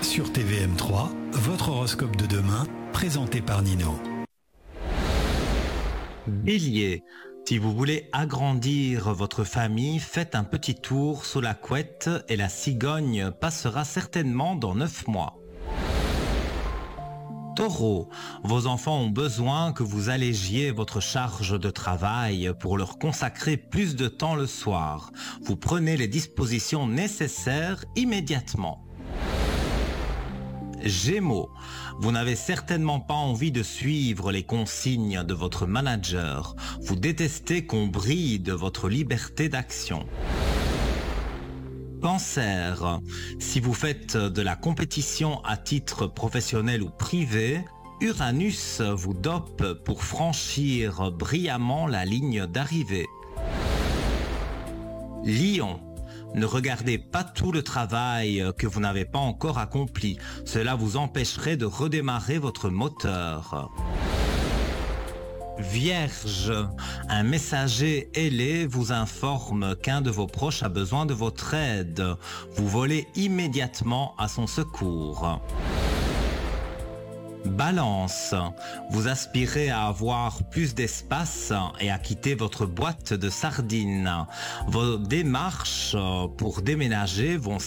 Sur TVM3, votre horoscope de demain, présenté par Nino. Bélier, si vous voulez agrandir votre famille, faites un petit tour sous la couette et la cigogne passera certainement dans 9 mois. Taureau, vos enfants ont besoin que vous allégiez votre charge de travail pour leur consacrer plus de temps le soir. Vous prenez les dispositions nécessaires immédiatement. Gémeaux, vous n'avez certainement pas envie de suivre les consignes de votre manager. Vous détestez qu'on bride votre liberté d'action. Cancer, si vous faites de la compétition à titre professionnel ou privé, Uranus vous dope pour franchir brillamment la ligne d'arrivée. Lion, ne regardez pas tout le travail que vous n'avez pas encore accompli. Cela vous empêcherait de redémarrer votre moteur. Vierge, un messager ailé vous informe qu'un de vos proches a besoin de votre aide. Vous volez immédiatement à son secours. Balance, vous aspirez à avoir plus d'espace et à quitter votre boîte de sardines. Vos démarches pour déménager vont